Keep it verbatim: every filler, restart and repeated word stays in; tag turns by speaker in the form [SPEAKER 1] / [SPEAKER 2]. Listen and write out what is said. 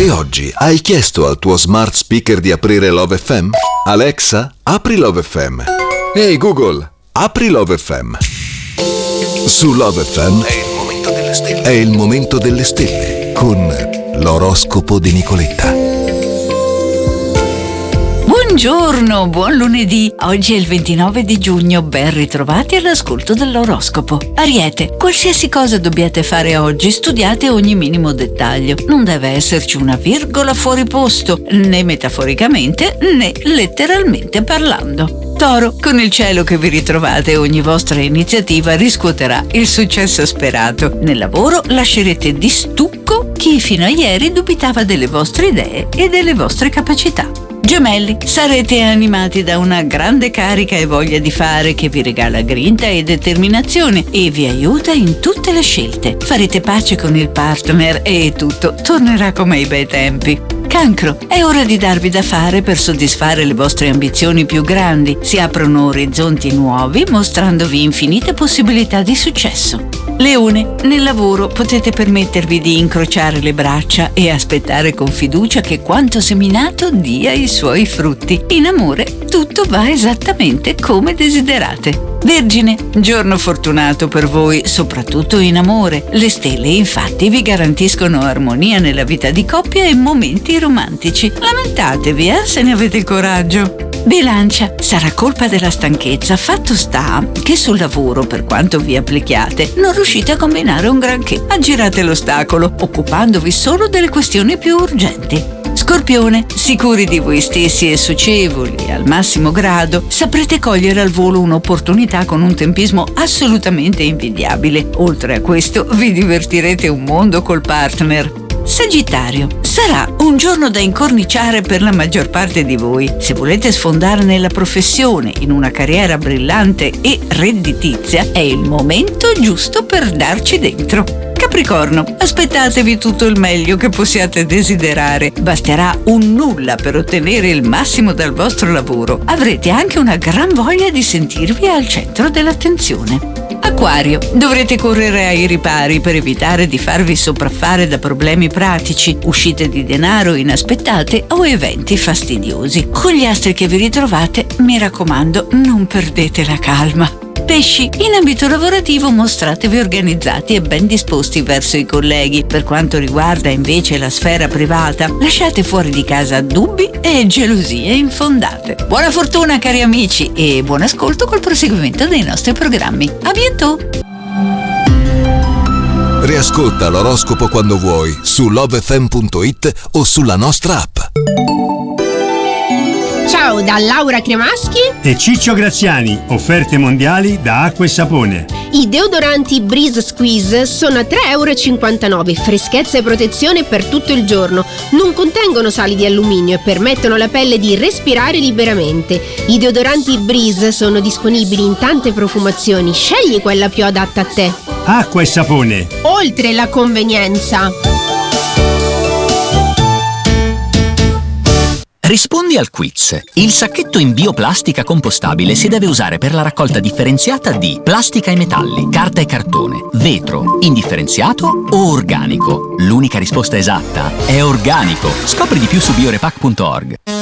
[SPEAKER 1] E oggi hai chiesto al tuo smart speaker di aprire Love F M? Alexa, apri Love F M. Ehi hey Google, apri Love F M. Su Love F M è il momento delle stelle. È il momento delle stelle con l'oroscopo di Nicoletta.
[SPEAKER 2] Buongiorno, buon lunedì. Oggi è il ventinove di giugno, ben ritrovati all'ascolto dell'oroscopo. Ariete, qualsiasi cosa dobbiate fare oggi, studiate ogni minimo dettaglio. Non deve esserci una virgola fuori posto, né metaforicamente né letteralmente parlando. Toro, con il cielo che vi ritrovate, ogni vostra iniziativa riscuoterà il successo sperato. Nel lavoro lascerete di stucco chi fino a ieri dubitava delle vostre idee e delle vostre capacità. Gemelli, sarete animati da una grande carica e voglia di fare che vi regala grinta e determinazione e vi aiuta in tutte le scelte. Farete pace con il partner e tutto tornerà come ai bei tempi. Cancro, è ora di darvi da fare per soddisfare le vostre ambizioni più grandi. Si aprono orizzonti nuovi, mostrandovi infinite possibilità di successo. Leone, nel lavoro potete permettervi di incrociare le braccia e aspettare con fiducia che quanto seminato dia i suoi frutti. In amore tutto va esattamente come desiderate. Vergine, giorno fortunato per voi, soprattutto in amore. Le stelle infatti vi garantiscono armonia nella vita di coppia e momenti romantici. Lamentatevi, eh, se ne avete il coraggio. Bilancia, sarà colpa della stanchezza. Fatto sta che sul lavoro, per quanto vi applichiate, non riuscite a combinare un granché. Aggirate l'ostacolo, occupandovi solo delle questioni più urgenti. Scorpione, sicuri di voi stessi e socievoli al massimo grado, saprete cogliere al volo un'opportunità con un tempismo assolutamente invidiabile. Oltre a questo, vi divertirete un mondo col partner. Sagittario, sarà un giorno da incorniciare per la maggior parte di voi. Se volete sfondare nella professione, in una carriera brillante e redditizia, è il momento giusto per darci dentro. Capricorno, aspettatevi tutto il meglio che possiate desiderare. Basterà un nulla per ottenere il massimo dal vostro lavoro. Avrete anche una gran voglia di sentirvi al centro dell'attenzione. Acquario, dovrete correre ai ripari per evitare di farvi sopraffare da problemi pratici, uscite di denaro inaspettate o eventi fastidiosi. Con gli astri che vi ritrovate, mi raccomando, non perdete la calma. Pesci, in ambito lavorativo mostratevi organizzati e ben disposti verso i colleghi. Per quanto riguarda invece la sfera privata, lasciate fuori di casa dubbi e gelosie infondate. Buona fortuna cari amici e buon ascolto col proseguimento dei nostri programmi. A bientôt!
[SPEAKER 1] Riascolta l'oroscopo quando vuoi su lovefm punto it o sulla nostra app.
[SPEAKER 3] Ciao da Laura Cremaschi
[SPEAKER 4] e Ciccio Graziani, offerte mondiali da acqua e sapone.
[SPEAKER 3] I deodoranti Breeze Squeeze sono a tre virgola cinquantanove euro, freschezza e protezione per tutto il giorno, non contengono sali di alluminio e permettono alla pelle di respirare liberamente. I deodoranti Breeze sono disponibili in tante profumazioni, scegli quella più adatta a te.
[SPEAKER 4] Acqua e sapone,
[SPEAKER 3] oltre la convenienza.
[SPEAKER 5] Rispondi al quiz. Il sacchetto in bioplastica compostabile si deve usare per la raccolta differenziata di plastica e metalli, carta e cartone, vetro, indifferenziato o organico. L'unica risposta esatta è organico. Scopri di più su biorepack punto org.